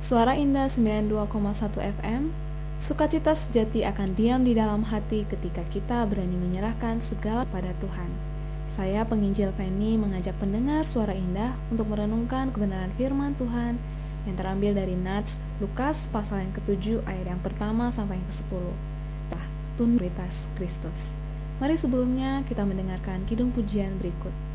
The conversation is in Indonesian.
Suara Indah 92,1 FM. Sukacita sejati akan diam di dalam hati ketika kita berani menyerahkan segala pada Tuhan. Saya penginjil Penny mengajak pendengar Suara Indah untuk merenungkan kebenaran firman Tuhan yang terambil dari Nats Lukas pasal yang ke-7 ayat yang pertama sampai yang ke-10. Tuntutan Kristus. Mari sebelumnya kita mendengarkan kidung pujian berikut.